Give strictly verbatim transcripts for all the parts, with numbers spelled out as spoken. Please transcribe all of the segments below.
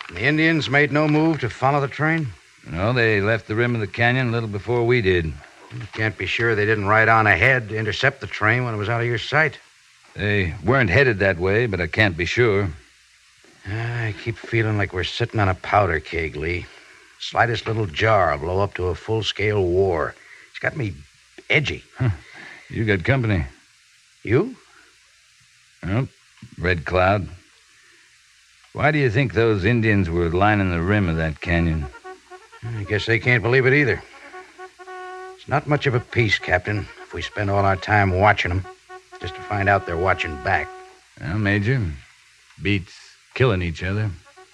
The Indians made no move to follow the train? No, they left the rim of the canyon a little before we did. You can't be sure they didn't ride on ahead to intercept the train when it was out of your sight. They weren't headed that way, but I can't be sure. I keep feeling like we're sitting on a powder keg, Lee. Slightest little jar will blow up to a full-scale war. It's got me edgy. Huh. You got company. You? Well, Red Cloud. Why do you think those Indians were lining the rim of that canyon? I guess they can't believe it either. It's not much of a peace, Captain, if we spend all our time watching them, just to find out they're watching back. Well, Major, beats killing each other.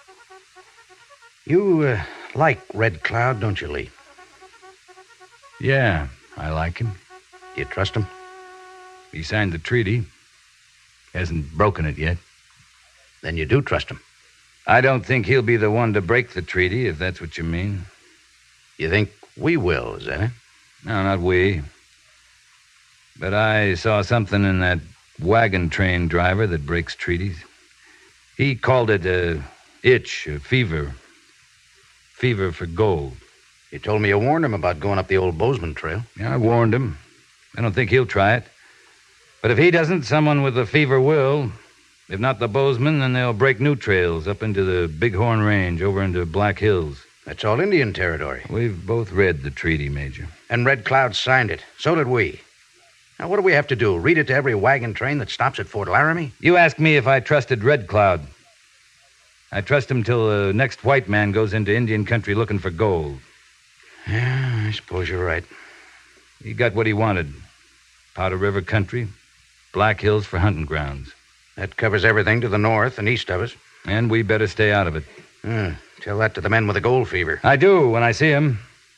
You uh, like Red Cloud, don't you, Lee? Yeah, I like him. Do you trust him? He signed the treaty. Hasn't broken it yet. Then you do trust him. I don't think he'll be the one to break the treaty, if that's what you mean. You think we will, is that it? No, not we. But I saw something in that wagon train driver that breaks treaties. He called it a itch, a fever. Fever for gold. You told me you warned him about going up the old Bozeman Trail. Yeah, I warned him. I don't think he'll try it. But if he doesn't, someone with the fever will. If not the Bozeman, then they'll break new trails up into the Bighorn Range, over into Black Hills. That's all Indian territory. We've both read the treaty, Major. And Red Cloud signed it. So did we. Now, what do we have to do? Read it to every wagon train that stops at Fort Laramie? You asked me if I trusted Red Cloud. I trust him till the next white man goes into Indian country looking for gold. Yeah, I suppose you're right. He got what he wanted. Powder River country, Black Hills for hunting grounds. That covers everything to the north and east of us. And we better stay out of it. Uh, tell that to the men with the gold fever. I do, when I see him.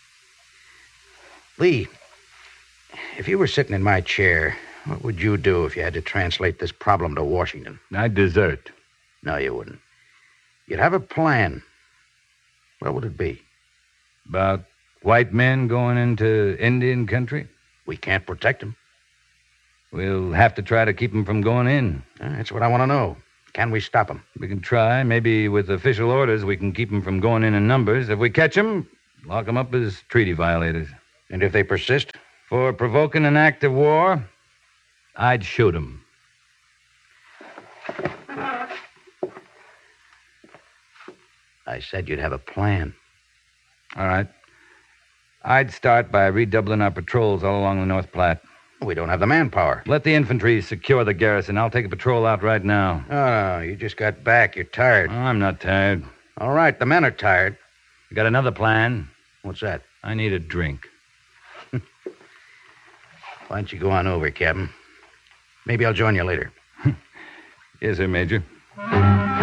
Lee, if you were sitting in my chair, what would you do if you had to translate this problem to Washington? I'd desert. No, you wouldn't. You'd have a plan. What would it be? About white men going into Indian country? We can't protect them. We'll have to try to keep them from going in. Uh, that's what I want to know. Can we stop them? We can try. Maybe with official orders, we can keep them from going in in numbers. If we catch them, lock them up as treaty violators. And if they persist? For provoking an act of war, I'd shoot them. I said you'd have a plan. All right. I'd start by redoubling our patrols all along the North Platte. We don't have the manpower. Let the infantry secure the garrison. I'll take a patrol out right now. Oh, you just got back. You're tired. Oh, I'm not tired. All right, the men are tired. I got another plan. What's that? I need a drink. Why don't you go on over, Captain? Maybe I'll join you later. Yes, sir, Major.